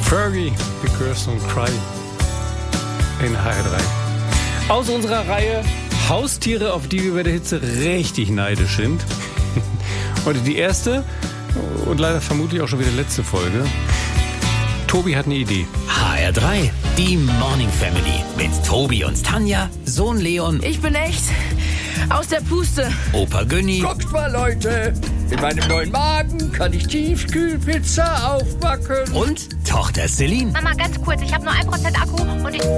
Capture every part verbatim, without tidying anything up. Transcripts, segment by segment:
Fergie, The Girls Don't Cry in H R drei. Aus unserer Reihe Haustiere, auf die wir bei der Hitze richtig neidisch sind. Heute die erste und leider vermutlich auch schon wieder letzte Folge. Tobi hat eine Idee. H R drei, die Morning Family mit Tobi und Tanja, Sohn Leon. Ich bin echt aus der Puste. Opa Günni. Guckt mal, Leute, in meinem neuen Magen kann ich Tiefkühlpizza aufbacken. Und Tochter Celine. Mama, ganz kurz, ich habe nur ein Prozent Akku und ich...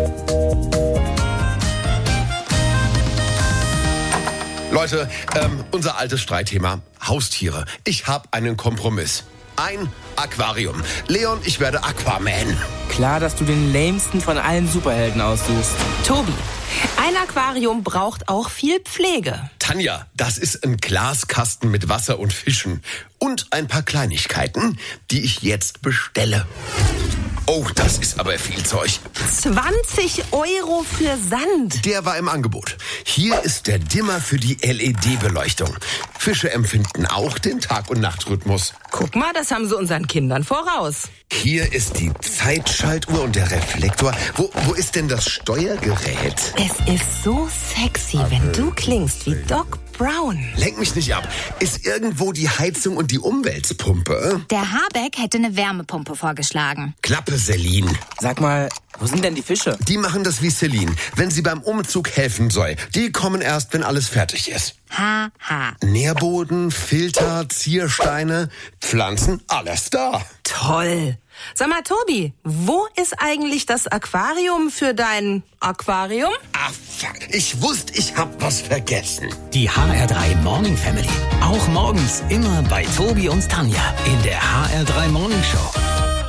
Leute, ähm, unser altes Streitthema, Haustiere. Ich habe einen Kompromiss. Ein Aquarium. Leon, ich werde Aquaman. Klar, dass du den lamesten von allen Superhelden aussuchst. Tobi, ein Aquarium braucht auch viel Pflege. Tanja, das ist ein Glaskasten mit Wasser und Fischen. Und ein paar Kleinigkeiten, die ich jetzt bestelle. Oh, das ist aber viel Zeug. zwanzig Euro für Sand. Der war im Angebot. Hier ist der Dimmer für die L E D-Beleuchtung. Fische empfinden auch den Tag- und Nachtrhythmus. Guck mal, das haben sie unseren Kindern voraus. Hier ist die Zeitschaltuhr und der Reflektor. Wo, wo ist denn das Steuergerät? Es ist so sexy, wenn du klingst wie Doc Brown. Lenk mich nicht ab. Ist irgendwo die Heizung und die Umweltpumpe? Der Habeck hätte eine Wärmepumpe vorgeschlagen. Klappe, Celine. Sag mal, wo sind denn die Fische? Die machen das wie Celine, wenn sie beim Umzug helfen soll. Die kommen erst, wenn alles fertig ist. Ha, ha. Nährboden, Filter, Ziersteine, Pflanzen, alles da. Toll. Sag mal, Tobi, wo ist eigentlich das Aquarium für dein Aquarium? Ah, fuck. Ich wusste, ich hab was vergessen. Die H R drei Morning Family. Auch morgens immer bei Tobi und Tanja in der H R drei Morning Show.